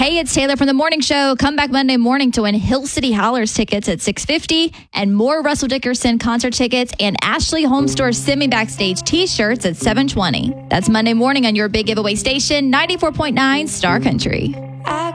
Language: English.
Hey, it's Taylor from The Morning Show. Come back Monday morning to win Hill City Howlers tickets at $6.50 and more Russell Dickerson concert tickets and Ashley Home Store semi-backstage t-shirts at $7.20. That's Monday morning on your big giveaway station, 94.9 Star Country.